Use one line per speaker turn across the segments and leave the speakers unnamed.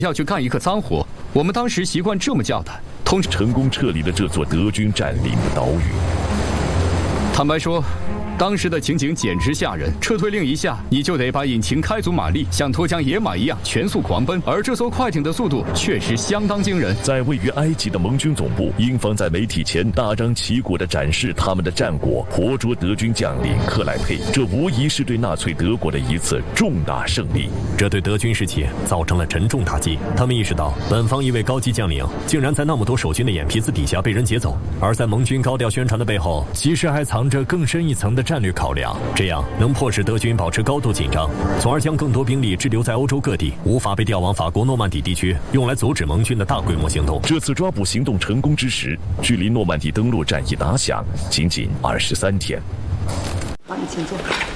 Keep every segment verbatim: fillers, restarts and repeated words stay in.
要去干一个脏活，我们当时习惯这么叫他。通
成功撤离了这座德军占领的岛屿。
坦白说，当时的情景简直吓人。撤退令一下，你就得把引擎开足马力，像脱缰野马一样全速狂奔。而这艘快艇的速度确实相当惊人。
在位于埃及的盟军总部，英方在媒体前大张旗鼓地展示他们的战果，活捉德军将领克莱佩。这无疑是对纳粹德国的一次重大胜利。
这对德军士气造成了沉重打击。他们意识到，本方一位高级将领竟然在那么多守军的眼皮子底下被人劫走，而在盟军高调宣传的背后，其实还藏着更深一层的战略考量。这样能迫使德军保持高度紧张，从而将更多兵力滞留在欧洲各地，无法被调往法国诺曼底地区，用来阻止盟军的大规模行动。
这次抓捕行动成功之时，距离诺曼底登陆战役打响仅仅二十三天。
好，你请坐。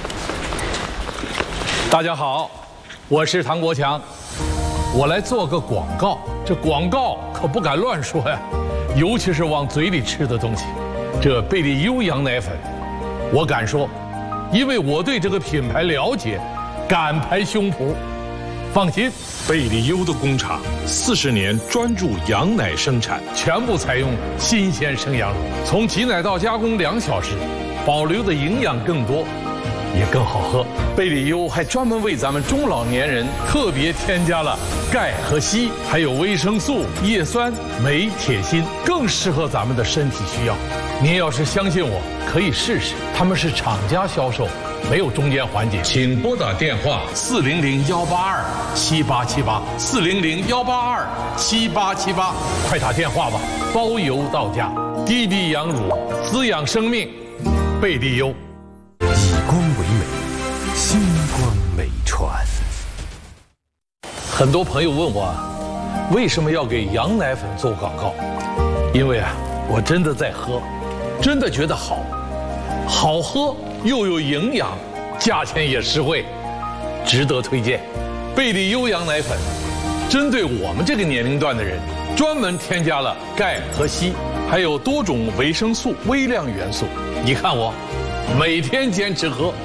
大家好，我是唐国强，我来做个广告。这广告可不敢乱说呀，尤其是往嘴里吃的东西。这贝利优羊奶粉，我敢说，因为我对这个品牌了解，敢拍胸脯。放心，
贝利优的工厂四十年专注羊奶生产，
全部采用新鲜生羊乳，从挤奶到加工两小时，保留的营养更多，也更好喝。贝利优还专门为咱们中老年人特别添加了钙和硒，还有维生素、叶酸、镁、铁、锌，更适合咱们的身体需要。您要是相信我，可以试试。他们是厂家销售，没有中间环节。请拨打电话四零零幺八二七八七八四零零幺八二七八七八，快打电话吧，包邮到家。滴滴羊乳，滋养生命，贝利优。
以光为美，星光美传。
很多朋友问我，为什么要给羊奶粉做广告？因为啊，我真的在喝，真的觉得好，好喝又有营养，价钱也实惠，值得推荐。贝利优羊奶粉，针对我们这个年龄段的人，专门添加了钙和硒，还有多种维生素、微量元素。你看我，每天坚持喝。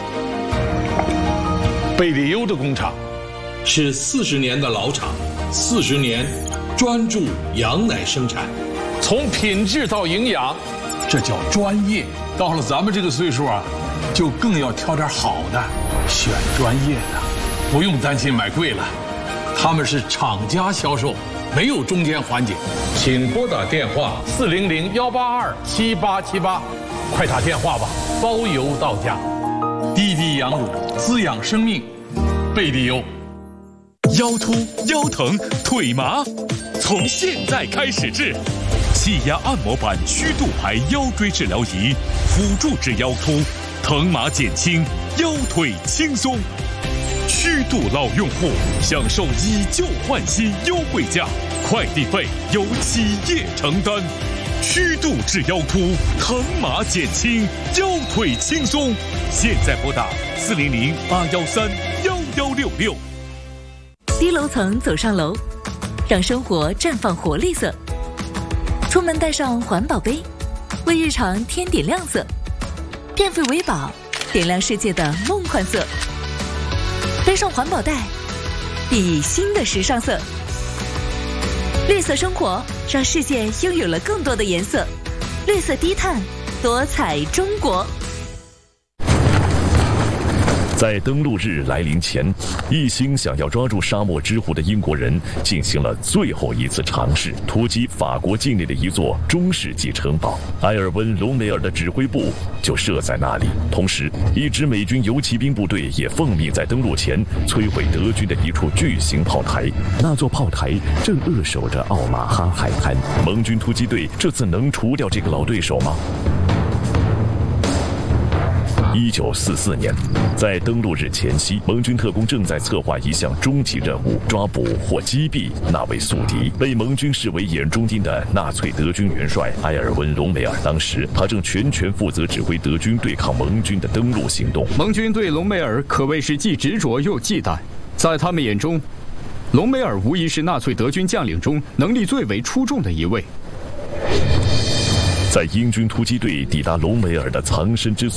贝利优的工厂是四十年的老厂，四十年专注羊奶生产，从品质到营养，这叫专业。到了咱们这个岁数啊，就更要挑点好的，选专业的，不用担心买贵了。他们是厂家销售，没有中间环节。请拨打电话四零零幺八二七八七八，快打电话吧，包邮到家。滴滴羊乳，滋养生命，贝利优。
腰突、腰疼、腿麻，从现在开始治。气压按摩板虚度牌腰椎治疗仪，辅助治腰突，疼麻减轻，腰腿轻松。虚度老用户享受以旧换新优惠价，快递费由企业承担。虚度治腰突，疼麻减轻，腰腿轻松。现在拨打四零零八幺三幺幺六六。
低楼层走上楼，让生活绽放活力色。出门带上环保杯，为日常添点亮色。电费为宝，点亮世界的梦幻色。背上环保袋，熠熠新的时尚色。绿色生活，让世界拥有了更多的颜色。绿色低碳，多彩中国。
在登陆日来临前，一心想要抓住沙漠之狐的英国人进行了最后一次尝试，突击法国境内的一座中世纪城堡。埃尔温·隆美尔的指挥部就设在那里，同时一支美军游骑兵部队也奉命在登陆前摧毁德军的一处巨型炮台。那座炮台正扼守着奥马哈海滩。盟军突击队这次能除掉这个老对手吗？一九四四年，在登陆日前夕，盟军特工正在策划一项终极任务，抓捕或击毙那位宿敌，被盟军视为眼中钉的纳粹德军元帅埃尔温·隆美尔。当时，他正全权负责指挥德军对抗盟军的登陆行动。
盟军对隆美尔可谓是既执着又忌惮，在他们眼中，隆美尔无疑是纳粹德军将领中能力最为出众的一位。
在英军突击队抵达隆美尔的藏身之所